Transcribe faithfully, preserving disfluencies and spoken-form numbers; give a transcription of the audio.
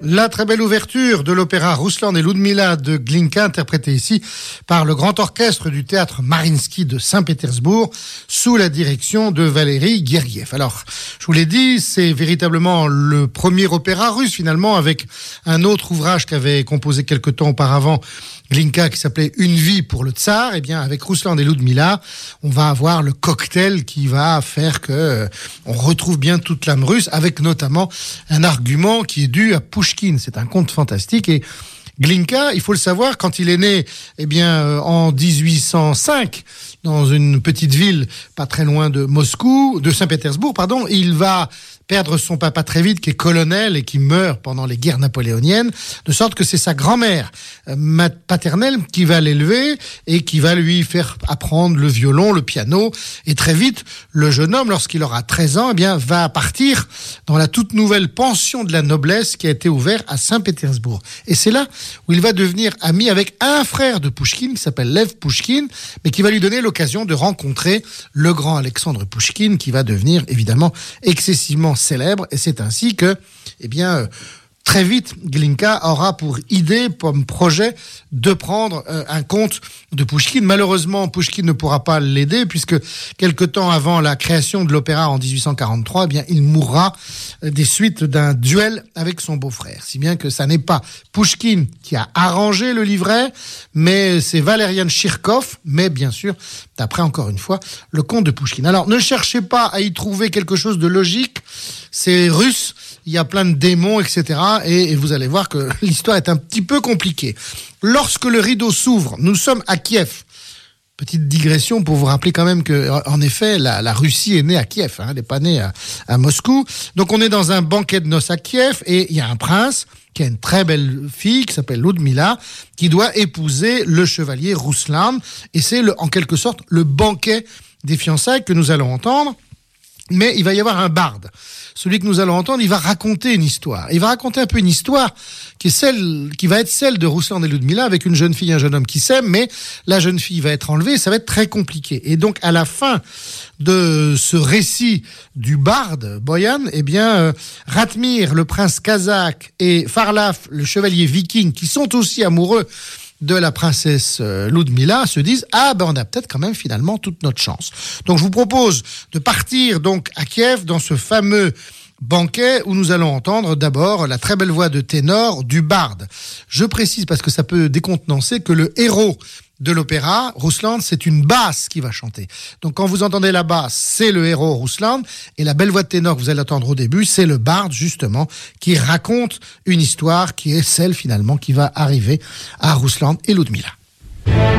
La très belle ouverture de l'opéra Ruslan et Ludmila de Glinka, interprétée ici par le grand orchestre du théâtre Mariinsky de Saint-Pétersbourg, sous la direction de Valéry Gergiev. Alors, je vous l'ai dit, c'est véritablement le premier opéra russe, finalement, avec un autre ouvrage qu'avait composé quelque temps auparavant Glinka, qui s'appelait Une vie pour le tsar. Eh bien, avec Ruslan et Ludmila, on va avoir le cocktail qui va faire que euh, on retrouve bien toute l'âme russe, avec notamment un argument qui est dû à Pouchkine. C'est un conte fantastique. Et Glinka, il faut le savoir, quand il est né, eh bien, euh, en dix-huit cent cinq, dans une petite ville pas très loin de Moscou, de Saint-Pétersbourg, pardon, il va perdre son papa très vite, qui est colonel et qui meurt pendant les guerres napoléoniennes, de sorte que c'est sa grand-mère euh, paternelle qui va l'élever et qui va lui faire apprendre le violon, le piano. Et très vite, le jeune homme, lorsqu'il aura treize ans, eh bien, va partir dans la toute nouvelle pension de la noblesse qui a été ouverte à Saint-Pétersbourg. Et c'est là où il va devenir ami avec un frère de Pouchkine qui s'appelle Lev Pouchkine, mais qui va lui donner l'occasion de rencontrer le grand Alexandre Pouchkine, qui va devenir évidemment excessivement célèbre. Et c'est ainsi que, eh bien, euh, très vite, Glinka aura pour idée, comme projet, de prendre euh, un conte de Pouchkine. Malheureusement, Pouchkine ne pourra pas l'aider, puisque quelque temps avant la création de l'opéra en dix-huit cent quarante-trois, eh bien, il mourra des suites d'un duel avec son beau-frère. Si bien que ça n'est pas Pouchkine qui a arrangé le livret, mais c'est Valerian Chirkov, mais bien sûr, d'après, encore une fois, le conte de Pouchkine. Alors, ne cherchez pas à y trouver quelque chose de logique. C'est russe, il y a plein de démons, et cetera. Et, et vous allez voir que l'histoire est un petit peu compliquée. Lorsque le rideau s'ouvre, nous sommes à Kiev. Petite digression pour vous rappeler quand même que, en effet, la, la Russie est née à Kiev, hein, elle n'est pas née à, à Moscou. Donc on est dans un banquet de noces à Kiev et il y a un prince qui a une très belle fille qui s'appelle Ludmila, qui doit épouser le chevalier Ruslan. Et c'est le, en quelque sorte le banquet des fiançailles que nous allons entendre. Mais il va y avoir un barde. Celui que nous allons entendre, il va raconter une histoire. Il va raconter un peu une histoire qui est celle, qui va être celle de Ruslan et Ludmila, avec une jeune fille et un jeune homme qui s'aiment, mais la jeune fille va être enlevée et ça va être très compliqué. Et donc, à la fin de ce récit du barde, Boyan, eh bien, euh, Ratmir, le prince kazakh, et Farlaf, le chevalier viking, qui sont aussi amoureux de la princesse Ludmila, se disent « Ah, ben on a peut-être quand même finalement toute notre chance ». Donc je vous propose de partir donc à Kiev dans ce fameux banquet où nous allons entendre d'abord la très belle voix de ténor du barde. Je précise, parce que ça peut décontenancer, que le héros de l'opéra, Ruslan, c'est une basse qui va chanter. Donc quand vous entendez la basse, c'est le héros Ruslan, et la belle voix de ténor que vous allez entendre au début, c'est le barde justement, qui raconte une histoire qui est celle finalement qui va arriver à Ruslan et Ludmila.